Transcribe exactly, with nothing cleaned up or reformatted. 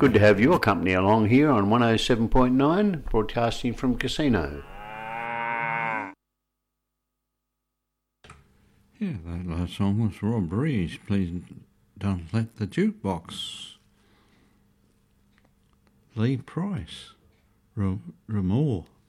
Good to have your company along here on one oh seven point nine, broadcasting from Casino. Yeah, that last song was Rob Rees. Please don't let the jukebox. Lee Price, Remore.